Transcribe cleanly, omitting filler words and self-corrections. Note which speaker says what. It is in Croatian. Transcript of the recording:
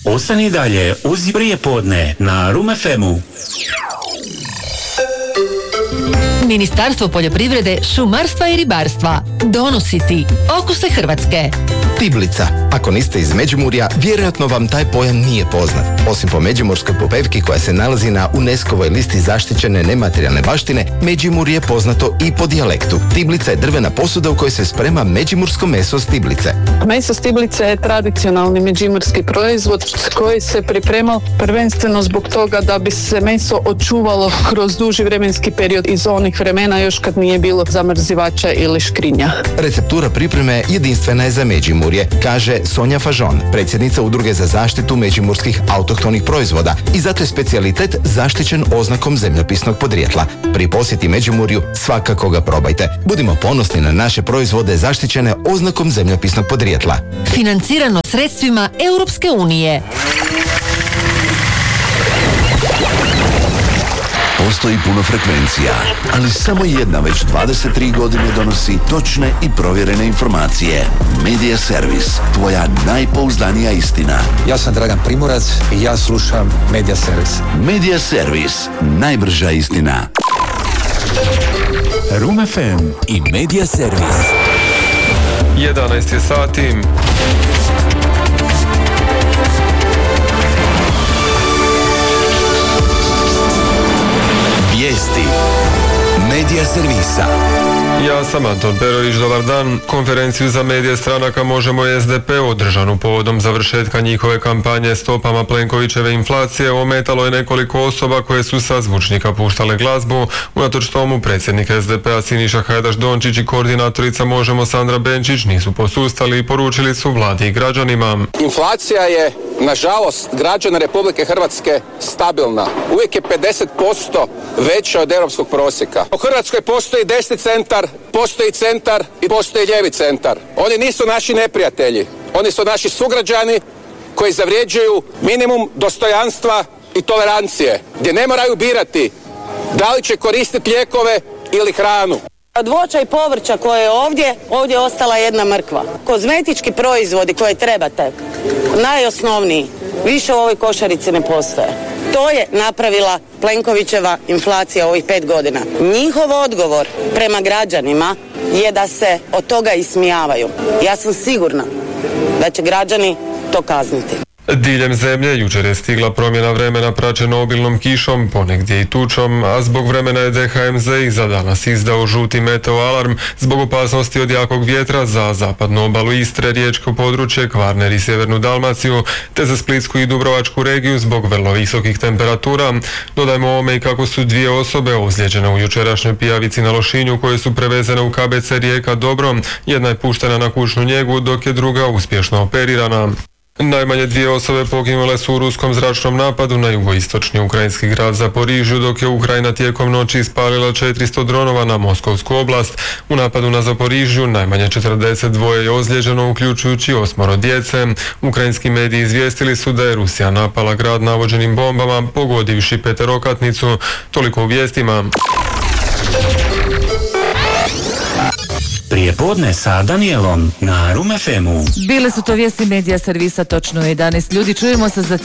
Speaker 1: Ostani dalje uz Prijepodne na Room FM-u.
Speaker 2: Ministarstvo poljoprivrede, šumarstva i ribarstva donosi ti Okuse Hrvatske.
Speaker 3: Tiblica. Ako niste iz Međimurja, vjerojatno vam taj pojam nije poznat. Osim po međimurskoj popevki koja se nalazi na UNESCO-voj listi zaštićene nematerijalne baštine, Međimurje je poznato i po dijalektu. Tiblica je drvena posuda u kojoj se sprema međimursko meso stiblice.
Speaker 4: Meso stiblice je tradicionalni međimurski proizvod koji se pripremao prvenstveno zbog toga da bi se meso očuvalo kroz duži vremenski period iz onih vremena još kad nije bilo zamrzivača ili škrinja.
Speaker 3: Receptura pripreme jedinstvena je za Međimurje, kaže Sonja Fažon, predsjednica Udruge za zaštitu međimurskih autohtonih proizvoda, i zato je specijalitet zaštićen oznakom zemljopisnog podrijetla. Pri posjeti Međimurju svakako ga probajte. Budimo ponosni na naše proizvode zaštićene oznakom zemljopisnog podrijetla.
Speaker 2: Financirano sredstvima Europske unije.
Speaker 5: Postoji puno frekvencija, ali samo jedna već 23 godine donosi točne i provjerene informacije. Media Servis, tvoja najpouzdanija istina.
Speaker 6: Ja sam Dragan Primorac i ja slušam Media Servis.
Speaker 5: Media Servis, najbrža istina.
Speaker 1: Room FM
Speaker 7: i Media Servis.
Speaker 8: 11 je sati.
Speaker 7: Vijesti Media Servisa.
Speaker 8: Ja sam Anton Perović, dobar dan. Konferenciju za medije stranaka Možemo i SDP održanu povodom završetka njihove kampanje stopama Plenkovićeve inflacije ometalo je nekoliko osoba koje su sa zvučnika puštale glazbu. Unatoč tomu predsjednik SDP-a Siniša Hajdaš Dončić i koordinatorica Možemo Sandra Benčić nisu posustali i poručili su vladi i građanima.
Speaker 9: Inflacija je, nažalost, građana Republike Hrvatske stabilna. Uvijek je 50% veća od europskog prosjeka. U Hrvatskoj postoji desni centar, postoji centar i postoji lijevi centar. Oni nisu naši neprijatelji. Oni su naši sugrađani koji zavređuju minimum dostojanstva i tolerancije, gdje ne moraju birati da li će koristiti lijekove ili hranu.
Speaker 10: Od voća i povrća koje je ovdje je ostala jedna mrkva. Kozmetički proizvodi koje trebate, najosnovniji, više u ovoj košarici ne postoje. To je napravila Plenkovićeva inflacija ovih 5 godina. Njihov odgovor prema građanima je da se od toga ismijavaju. Ja sam sigurna da će građani to kazniti.
Speaker 8: Diljem zemlje jučer je stigla promjena vremena praćena obilnom kišom, ponegdje i tučom, a zbog vremena je DHMZ i za danas izdao žuti meteo alarm zbog opasnosti od jakog vjetra za zapadnu obalu Istre, riječko područje, Kvarner i sjevernu Dalmaciju, te za Splitsku i Dubrovačku regiju zbog vrlo visokih temperatura. Dodajmo ovome i kako su 2 osobe ozlijeđene u jučerašnjoj pijavici na Lošinju koje su prevezene u KBC Rijeka Dobro. Jedna je puštena na kućnu njegu, dok je druga uspješno operirana. Najmanje 2 osobe poginule su u ruskom zračnom napadu na jugoistočni ukrajinski grad Zaporižju, dok je Ukrajina tijekom noći ispalila 400 dronova na Moskovsku oblast. U napadu na Zaporižju najmanje 42 je ozlijeđeno, uključujući 8 djece. Ukrajinski mediji izvijestili su da je Rusija napala grad navođenim bombama, pogodivši peterokatnicu. Toliko u vijestima.
Speaker 1: Prijepodne sa Danielom na Room FM-u.
Speaker 11: Bile su to vijesti Medija Servisa, točno 11 ljudi. Čujemo se za